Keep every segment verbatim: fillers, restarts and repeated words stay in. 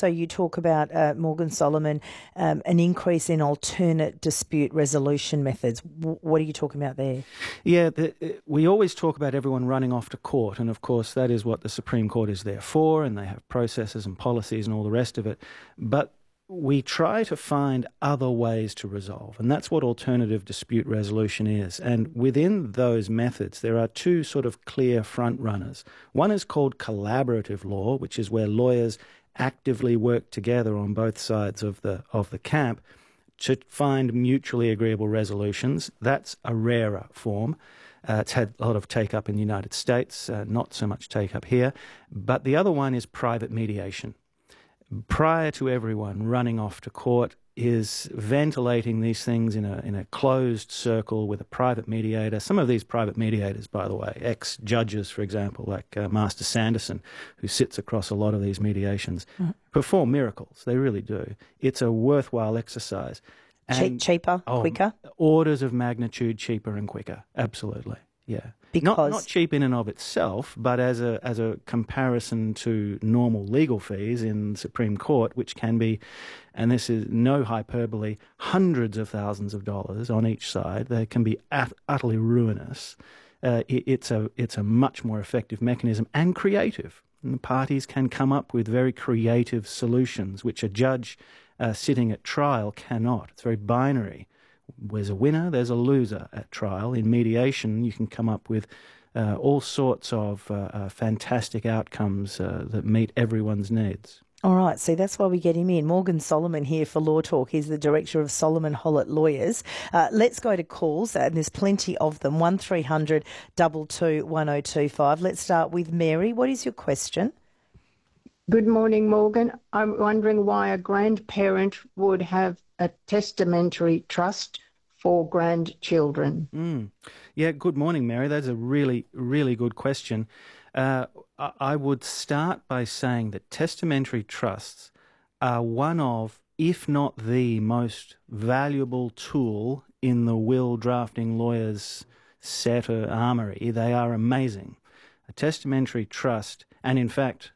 also you talk about, uh, Morgan Solomon, um, an increase in alternate dispute resolution methods. W- what are you talking about there? Yeah, the, we always talk about everyone running off to court, and of course that is what the Supreme Court is there for, and they have processes and policies and all the rest of it. But we try to find other ways to resolve, and that's what alternative dispute resolution is. And within those methods, there are two sort of clear front runners. One is called collaborative law, which is where lawyers actively work together on both sides of the of the camp to find mutually agreeable resolutions. That's a rarer form. Uh, it's had a lot of take-up in the United States, uh, not so much take-up here. But the other one is private mediation. Prior to everyone running off to court is ventilating these things in a in a closed circle with a private mediator. Some of these private mediators, by the way, ex-judges, for example, like uh, Master Sanderson, who sits across a lot of these mediations, mm-hmm. perform miracles. They really do. It's a worthwhile exercise. And, che- cheaper, oh, quicker? Orders of magnitude cheaper and quicker. Absolutely, yeah. Because not, not cheap in and of itself, but as a as a comparison to normal legal fees in the Supreme Court, which can be, and this is no hyperbole, hundreds of thousands of dollars on each side. They can be at, utterly ruinous. Uh, it, it's a it's a much more effective mechanism and creative. And the parties can come up with very creative solutions, which a judge uh, sitting at trial cannot. It's very binary. There's a winner, there's a loser at trial. In mediation, you can come up with uh, all sorts of uh, uh, fantastic outcomes uh, that meet everyone's needs. All right, see, that's why we get him in. Morgan Solomon here for Law Talk. He's the director of Solomon Hollett Lawyers. Uh, let's go to calls, and there's plenty of them. one three hundred two two one oh two five. Let's start with Mary. What is your question? Good morning, Morgan. I'm wondering why a grandparent would have a testamentary trust for grandchildren. Mm. Yeah, good morning, Mary. That's a really, really good question. Uh, I would start by saying that testamentary trusts are one of, if not the most valuable tool in the will drafting lawyer's set or armoury. They are amazing. A testamentary trust, and in fact,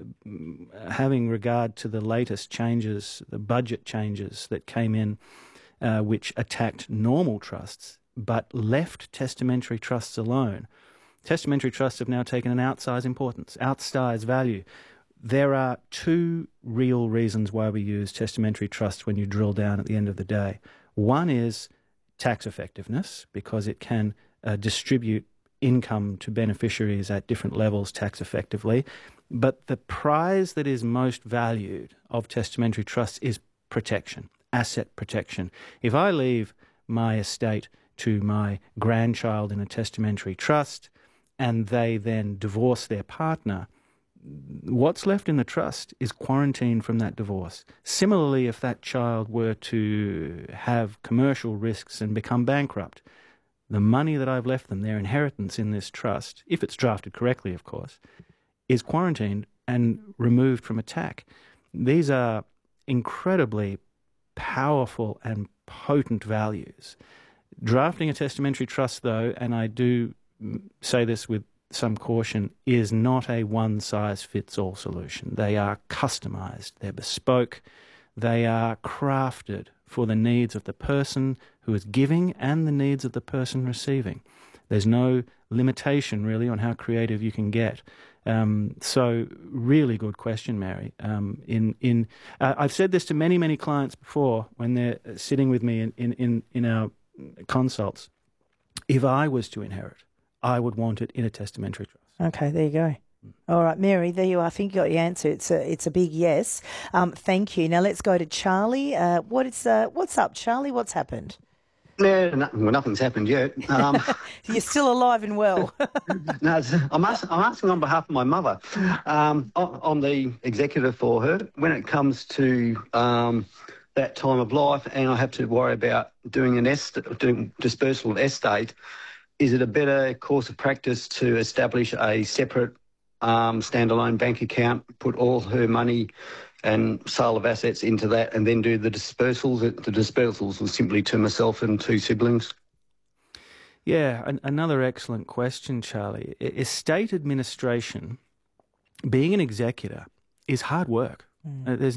uh, having regard to the latest changes, the budget changes that came in, uh, which attacked normal trusts, but left testamentary trusts alone. Testamentary trusts have now taken an outsized importance, outsized value. There are two real reasons why we use testamentary trusts when you drill down at the end of the day. One is tax effectiveness, because it can uh, distribute income to beneficiaries at different levels tax effectively. But the prize that is most valued of testamentary trusts is protection, asset protection. If I leave my estate to my grandchild in a testamentary trust and they then divorce their partner, what's left in the trust is quarantined from that divorce. Similarly, if that child were to have commercial risks and become bankrupt, the money that I've left them, their inheritance in this trust, if it's drafted correctly, of course, is quarantined and removed from attack. These are incredibly powerful and potent values. Drafting a testamentary trust, though, and I do say this with some caution, is not a one-size-fits-all solution. They are customized, they're bespoke, they are crafted for the needs of the person who is giving and the needs of the person receiving. There's no limitation, really, on how creative you can get. Um, so, really good question, Mary. Um, in in uh, I've said this to many, many clients before when they're sitting with me in, in, in, in our consults. If I was to inherit, I would want it in a testamentary trust. Okay, there you go. All right, Mary, there you are. I think you got your answer. It's a it's a big yes. Um, thank you. Now let's go to Charlie. Uh, what is uh, what's up, Charlie? What's happened? Yeah, no, well, nothing's happened yet. Um, You're still alive and well. no, it's, I'm, ask, I'm asking on behalf of my mother. Um, I'm the executor for her. When it comes to um, that time of life, and I have to worry about doing an est- doing dispersal of estate, is it a better course of practice to establish a separate um, standalone bank account, put all her money and sale of assets into that, and then do the dispersals? The dispersals will simply to myself and two siblings. Yeah, an- another excellent question, Charlie. Estate administration, being an executor, is hard work. Mm. Uh, there's